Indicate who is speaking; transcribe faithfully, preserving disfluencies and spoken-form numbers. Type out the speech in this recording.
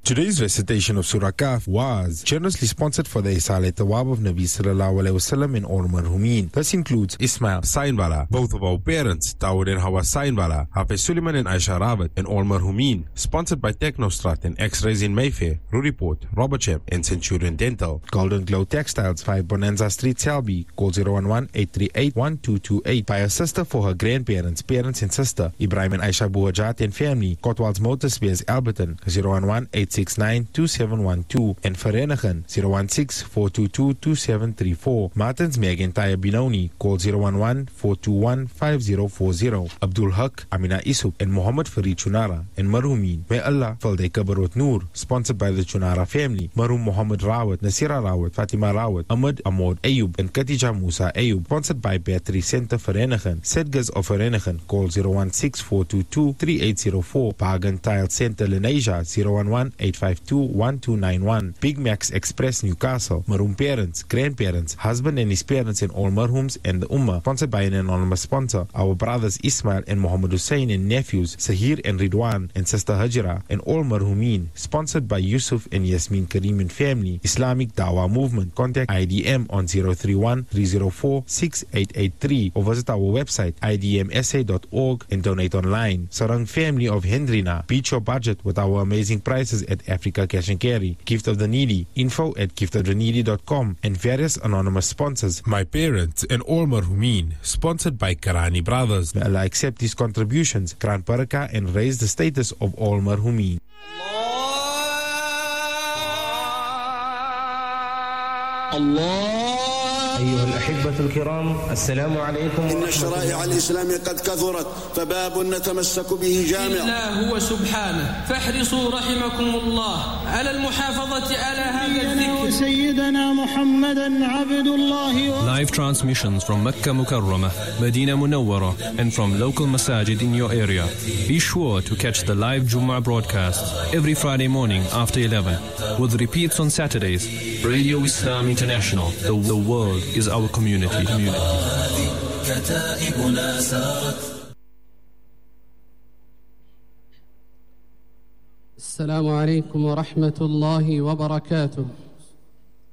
Speaker 1: Today's recitation of Surah Kahf was generously sponsored for the Isal Tawab of Nabi Sallallahu Alaihi Wasallam and all marhumin. This includes Ismail Sainwala, both of our parents, Dawood and Hawa Sainwala, Hafiz Suleiman and Aisha Rawat, and all marhumin. Sponsored by Technostrat and X-Rays in Mayfair, Ruriport, Robertsham, and Centurion Dental. Golden Glow Textiles, five Bonanza Street, Selby. Call zero one one, eight three eight, one two two eight. By a sister for her grandparents, parents and sister, Ibrahim and Aisha Buhajat and family. Kotwalds Motor Spares, Alberton, zero one one, eight six nine, two seven one two. And Verenigen, zero one six, four two two, two seven three four. Martins Megentire Binoni. Call zero one one, four two one, five zero four zero. Abdul Haq, Amina Isuk, and Muhammad Farid Chunara, and Marhumin. May Allah fill their kabarot noor. Sponsored by the Chunara family. Marhum Muhammad Rawat, Nasira Rawat, Fatima Rawat, Ahmad Ahmad Ayub, and Khatija Musa Ayub. Sponsored by Battery Center Verenigen. Sedgas of Verenigen. Call zero one six, four two two, three eight zero four. Pagan Tile Center Lenasia, zero one one, eight five two, one two nine one. Big Max Express Newcastle. Marhum parents, grandparents, husband and his parents, and all marhums and the Ummah. Sponsored by an anonymous sponsor. Our brothers Ismail and Muhammad Hussein and nephews Sahir and Ridwan and sister Hajra and all marhumin. Sponsored by Yusuf and Yasmin Karim and family. Islamic Dawah Movement. Contact I D M on zero three one, three zero four, six eight eight three or visit our website I D M S A dot org and donate online. Sarang family of Hendrina. Beat your budget with our amazing prices at Africa Cash and Carry. Gift of the Needy. Info at gift of the needy dot com and various anonymous sponsors. My parents and all marhumin. Sponsored by Karani Brothers. May Allah accept these contributions, grant barakah, and raise the status of all marhumin.
Speaker 2: Allah. أيها الأحبة الكرام السلام عليكم.
Speaker 3: إن شرائع الإسلام قد كثرت فباب نتمسك به جامع.
Speaker 4: الله هو سبحانه فاحرصوا رحمكم الله على المحافظة على هذا الذكر.
Speaker 5: سيدنا محمدا عبد الله.
Speaker 6: Live transmissions from Mecca Mukarramah, Medina Munawwara, and from local masajid in your area. Be sure to catch the live Jummah broadcasts every Friday morning after eleven, with repeats on Saturdays. Radio Islam International. The, the world is our community. community.
Speaker 5: السلام عليكم ورحمة الله وبركاته.